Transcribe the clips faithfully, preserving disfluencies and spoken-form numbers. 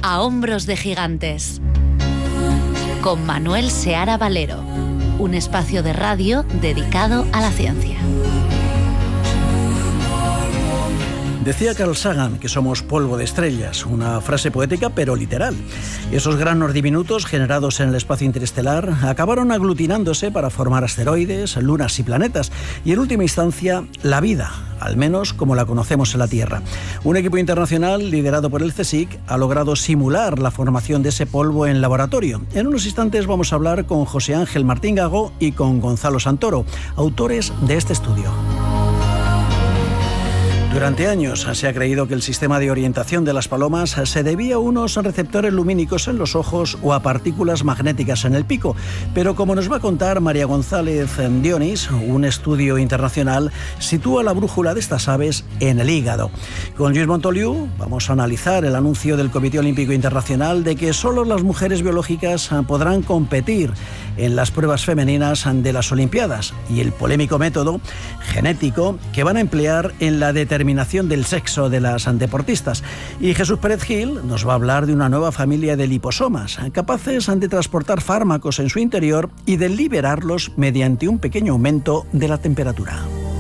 A hombros de gigantes, con Manuel Seara Valero, un espacio de radio dedicado a la ciencia. Decía Carl Sagan que somos polvo de estrellas, una frase poética pero literal. Esos granos diminutos generados en el espacio interestelar acabaron aglutinándose para formar asteroides, lunas y planetas, y en última instancia la vida, al menos como la conocemos en la Tierra. Un equipo internacional liderado por el CSIC ha logrado simular la formación de ese polvo en laboratorio. En unos instantes vamos a hablar con José Ángel Martín Gago y con Gonzalo Santoro, autores de este estudio. Durante años se ha creído que el sistema de orientación de las palomas se debía a unos receptores lumínicos en los ojos o a partículas magnéticas en el pico, pero como nos va a contar María González Dionis, un estudio internacional sitúa la brújula de estas aves en el hígado. Con Lluís Montoliu vamos a analizar el anuncio del Comité Olímpico Internacional de que solo las mujeres biológicas podrán competir en las pruebas femeninas de las Olimpiadas y el polémico método genético que van a emplear en la determinación del sexo de las deportistas. Y Jesús Pérez Gil nos va a hablar de una nueva familia de liposomas capaces de transportar fármacos en su interior y de liberarlos mediante un pequeño aumento de la temperatura.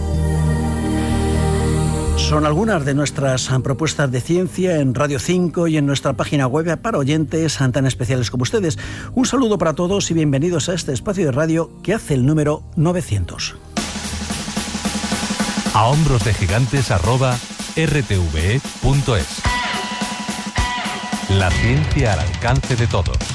Son algunas de nuestras propuestas de ciencia en Radio cinco y en nuestra página web para oyentes tan especiales como ustedes. Un saludo para todos y bienvenidos a este espacio de radio que hace el número novecientos. A hombros de gigantes arroba r t v e punto es. La ciencia al alcance de todos.